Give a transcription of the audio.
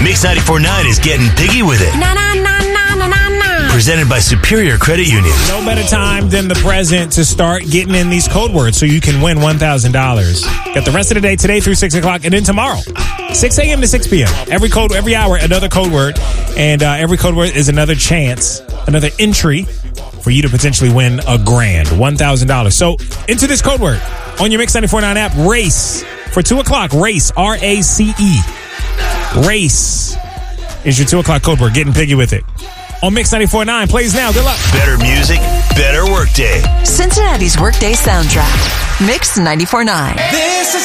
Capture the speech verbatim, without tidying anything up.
Mix ninety-four point nine is getting piggy with it. Na na na na na na na. Presented by Superior Credit Union. No better time than the present to start getting in these code words so you can win one thousand dollars. Got the rest of the day today through six o'clock, and then tomorrow, six a.m. to six p.m. Every code, every hour, another code word, and uh, every code word is another chance, another entry for you to potentially win a grand, one thousand dollars. So into this code word on your Mix ninety-four point nine app, RACE for two o'clock. RACE, R A C E. RACE is your two o'clock code word. Getting piggy with it. On Mix ninety-four point nine, plays now. Good luck. Better music, better workday. Cincinnati's workday soundtrack. Mix ninety-four point nine. This is